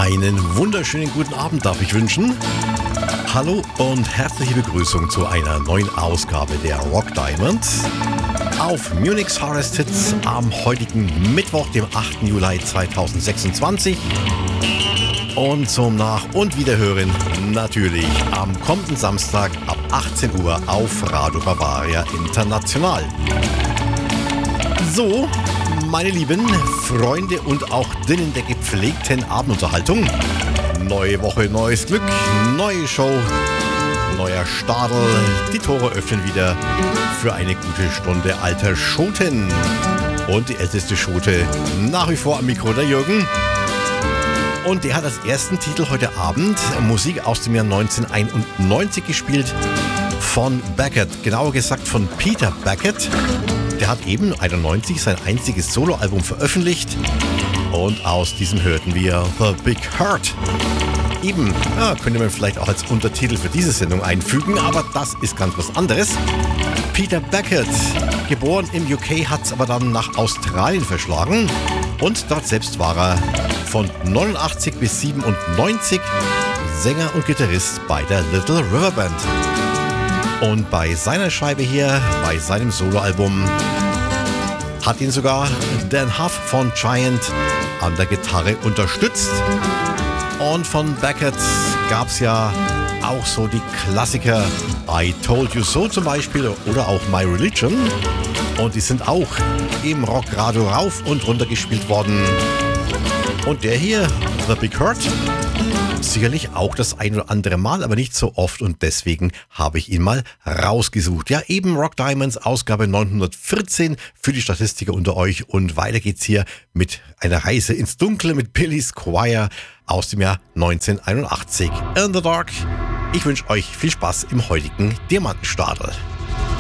Einen wunderschönen guten Abend darf ich wünschen. Hallo und herzliche Begrüßung zu einer neuen Ausgabe der Rock Diamond auf Munich's Hardest Hits am heutigen Mittwoch, dem 8. Juli 2026. Und zum Nach- und Wiederhören natürlich am kommenden Samstag ab 18 Uhr auf Radio Bavaria International. So, meine lieben Freunde und auch Dinnen der gepflegten Abendunterhaltung. Neue Woche, neues Glück, neue Show, neuer Stadel. Die Tore öffnen wieder für eine gute Stunde alter Schoten. Und die älteste Schote nach wie vor am Mikro, der Jürgen. Und der hat als ersten Titel heute Abend Musik aus dem Jahr 1991 gespielt von Beckett, genauer gesagt von Peter Beckett. Der hat eben 91 sein einziges Soloalbum veröffentlicht und aus diesem hörten wir The Big Hurt. Eben, ja, könnte man vielleicht auch als Untertitel für diese Sendung einfügen, aber das ist ganz was anderes. Peter Beckett, geboren im UK, hat es aber dann nach Australien verschlagen und dort selbst war er von 89 bis 97 Sänger und Gitarrist bei der Little River Band. Und bei seiner Scheibe hier, bei seinem Soloalbum, hat ihn sogar Dan Huff von Giant an der Gitarre unterstützt. Und von Beckett gab es ja auch so die Klassiker I Told You So zum Beispiel oder auch My Religion. Und die sind auch im Rockradio rauf und runter gespielt worden. Und der hier, The Big Hurt, sicherlich auch das ein oder andere Mal, aber nicht so oft und deswegen habe ich ihn mal rausgesucht. Ja, eben Rock Diamonds, Ausgabe 914 für die Statistiker unter euch und weiter geht's hier mit einer Reise ins Dunkle mit Billy Squier aus dem Jahr 1981. In the Dark. Ich wünsche euch viel Spaß im heutigen Diamantenstadel.